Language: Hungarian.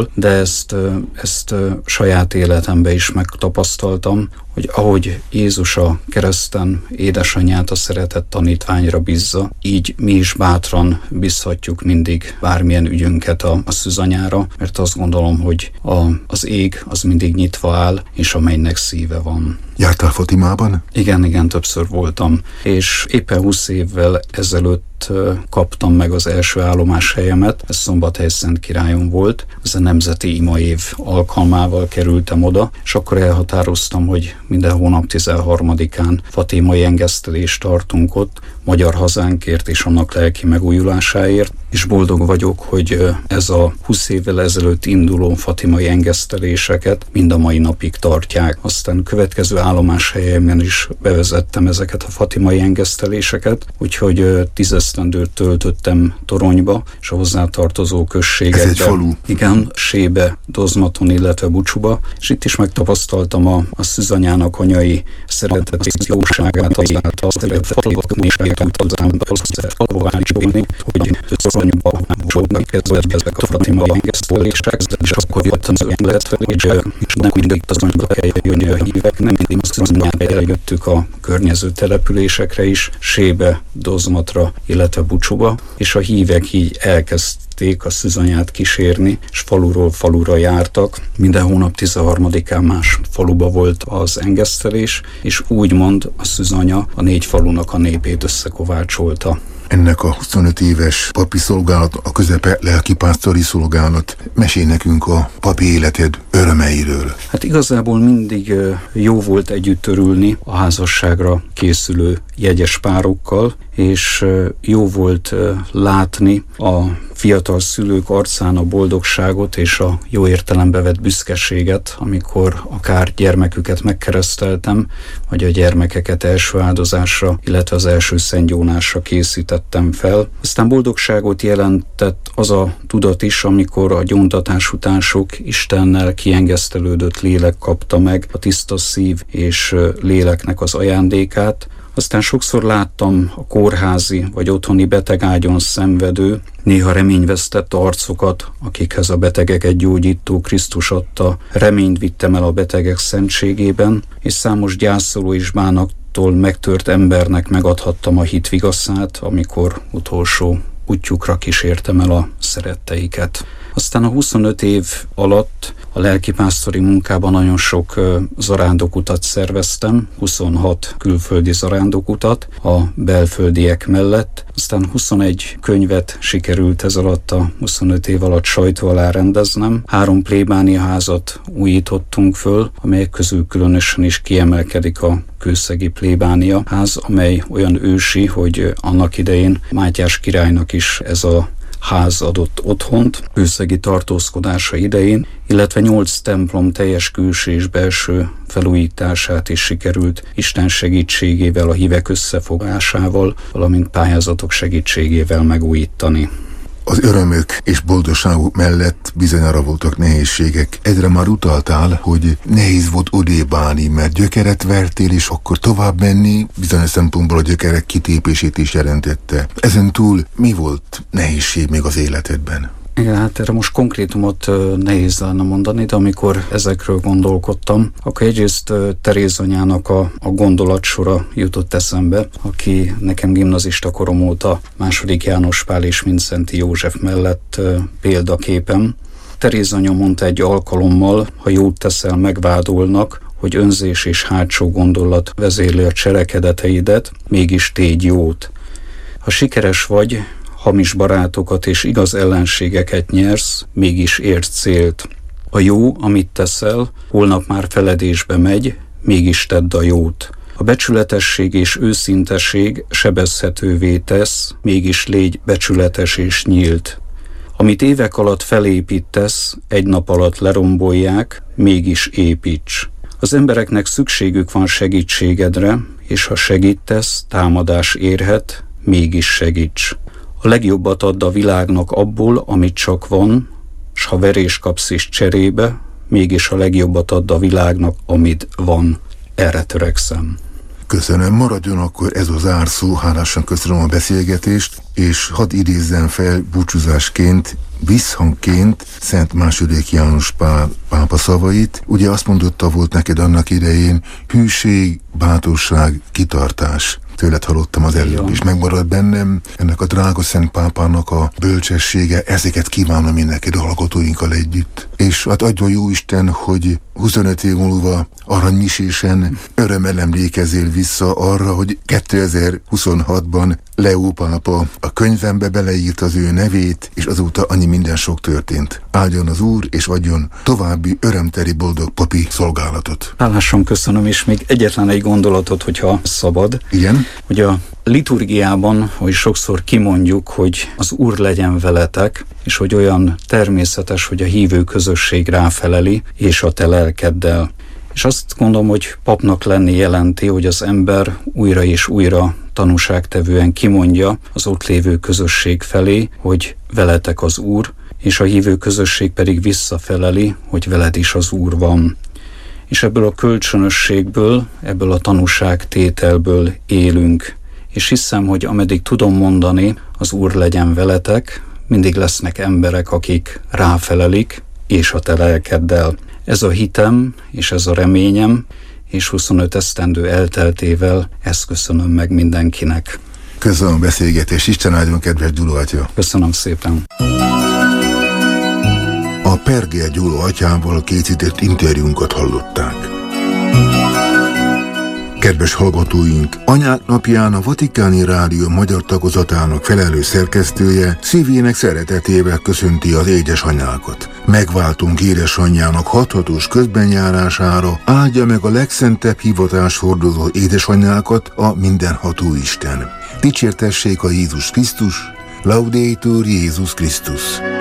de ezt saját életemben is megtapasztaltam, hogy ahogy Jézus a kereszten édesanyját a szeretett tanítványra bízza, így mi is bátran bízhatjuk mindig bármilyen ügyünket a szűzanyára, mert azt gondolom, hogy az ég az mindig nyitva áll, és a mennynek szíve van. Jártál Fatimában? Igen, többször voltam, és éppen 20 évvel ezelőtt kaptam meg az első állomáshelyemet, ez Szombathely-Szentkirályon volt, ez a Nemzeti Imaév alkalmával kerültem oda, és akkor elhatároztam, hogy minden hónap 13-án fatimai engesztelést tartunk ott, magyar hazánkért és annak lelki megújulásáért, és boldog vagyok, hogy ez a 20 évvel ezelőtt induló fatimai engeszteléseket mind a mai napig tartják. Aztán következő állomáshelyemen is bevezettem ezeket a fatimai engeszteléseket, úgyhogy 10 esztendőt töltöttem Toronyba, és a hozzátartozó községekben. Ez egy falu? Igen, Sébe, Dozmaton, illetve Bucsuba, és itt is megtapasztaltam a szűzanyának anyai szeretet és jóságát, azáltal falvakon is hogy Toronyba sornak kezdve ezek a fatimai engesztelések, és akkor jött az ötlet, hogy nem mindig Toronyba kell jönni a hívek, nem mindig a szűzanyát eljöttük a környező településekre is, Sébe, Dozmatra, illetve Bucsuba, és a hívek így elkezdték a szűzanyát kísérni, és faluról falura jártak. Minden hónap 13-án más faluba volt az engesztelés, és úgymond a szűzanya a 4 falunak a népét összekovácsolta. Ennek a 25 éves papi szolgálat, a közepe lelkipásztori szolgálat. Mesélj nekünk a papi életed örömeiről. Hát igazából mindig jó volt együtt örülni a házasságra készülő jegyes párokkal, és jó volt látni a fiatal szülők arcán a boldogságot és a jó értelembe vett büszkeséget, amikor akár gyermeküket megkereszteltem, vagy a gyermekeket első áldozásra, illetve az első szentgyónásra készítettem fel. Aztán boldogságot jelentett az a tudat is, amikor a gyóntatás után sok Istennel kiengesztelődött lélek kapta meg a tiszta szív és léleknek az ajándékát. Aztán sokszor láttam a kórházi vagy otthoni betegágyon szenvedő, néha reményvesztett arcokat, akikhez a betegeket gyógyító Krisztus adta, reményt vittem el a betegek szentségében, és számos gyászoló és bánattól megtört embernek megadhattam a hit vigaszát, amikor utolsó útjukra kísértem el a szeretteiket. Aztán a 25 év alatt a lelkipásztori munkában nagyon sok zarándokutat szerveztem, 26 külföldi zarándokutat a belföldiek mellett. Aztán 21 könyvet sikerült ez alatt a 25 év alatt sajtó alá rendeznem. 3 plébániaházat újítottunk föl, amelyek közül különösen is kiemelkedik a Kőszegi plébánia ház, amely olyan ősi, hogy annak idején Mátyás királynak is ez a ház adott otthont kőszegi tartózkodása idején, illetve 8 templom teljes külső és belső felújítását is sikerült Isten segítségével, a hívek összefogásával, valamint pályázatok segítségével megújítani. Az örömök és boldogságok mellett bizonyára voltak nehézségek. Egyre már utaltál, hogy nehéz volt odébb állni, mert gyökeret vertél, és akkor tovább menni bizonyos szempontból a gyökerek kitépését is jelentette. Ezen túl mi volt nehézség még az életedben? Igen, hát erre most konkrétumot nehéz lenne mondani, de amikor ezekről gondolkodtam, akkor egyrészt Teréz anyának a gondolatsora jutott eszembe, aki nekem gimnazista korom óta II. János Pál és Mindszenty József mellett példaképem. Teréz anya mondta egy alkalommal, ha jót teszel, megvádolnak, hogy önzés és hátsó gondolat vezérli a cselekedeteidet, mégis tégy jót. Ha sikeres vagy, hamis barátokat és igaz ellenségeket nyersz, mégis érsz célt. A jó, amit teszel, holnap már feledésbe megy, mégis tedd a jót. A becsületesség és őszintesség sebezhetővé tesz, mégis légy becsületes és nyílt. Amit évek alatt felépítesz, egy nap alatt lerombolják, mégis építs. Az embereknek szükségük van segítségedre, és ha segítesz, támadás érhet, mégis segíts. A legjobbat add a világnak abból, amit csak van, s ha verés kapsz is cserébe, mégis a legjobbat add a világnak, amit van. Erre törekszem. Köszönöm, maradjon akkor ez a zárszó, hálásan köszönöm a beszélgetést, és hadd idézzem fel búcsúzásként visszhangként Szent II. János Pál pápa szavait. Ugye azt mondotta, volt neked annak idején: hűség, bátorság, kitartás. Tőled hallottam az előbb, és megmarad bennem ennek a drága Szent Pápának a bölcsessége. Ezeket kívánom én neked a hallgatóinkkal együtt. És hát adja Jóisten, hogy 25 év múlva aranymisésen örömmel emlékezzél vissza arra, hogy 2026-ban Leó pápa a könyvembe beleírt az ő nevét, és azóta annyi minden sok történt. Áldjon az Úr, és adjon további örömteli boldog papi szolgálatot. Hálásan köszönöm, és még egyetlen egy gondolatot, hogyha szabad. Igen? Hogy a liturgiában, hogy sokszor kimondjuk, hogy az Úr legyen veletek, és hogy olyan természetes, hogy a hívő közösség ráfeleli, és a te lelkeddel. És azt gondolom, hogy papnak lenni jelenti, hogy az ember újra és újra tanúságtevően kimondja az ott lévő közösség felé, hogy veletek az Úr, és a hívő közösség pedig visszafeleli, hogy veled is az Úr van. És ebből a kölcsönösségből, ebből a tanúságtételből élünk. És hiszem, hogy ameddig tudom mondani, az Úr legyen veletek, mindig lesznek emberek, akik ráfelelik, és a te lelkeddel. Ez a hitem, és ez a reményem, és 25 esztendő elteltével ezt köszönöm meg mindenkinek. Köszönöm a beszélgetést, Isten áldjon, kedves Gyula atya! Köszönöm szépen! A Pergel Gyula atyával készített interjúnkat hallották. Kedves hallgatóink, Anyák napján a Vatikáni Rádió magyar tagozatának felelős szerkesztője szívének szeretetével köszönti az édesanyákat. Megváltunk édesanyjának hathatós közbenjárására, áldja meg a legszentebb hivatás hordozó édesanyákat a mindenható Isten. Dicsértessék a Jézus Krisztus, Laudetur Jézus Krisztus!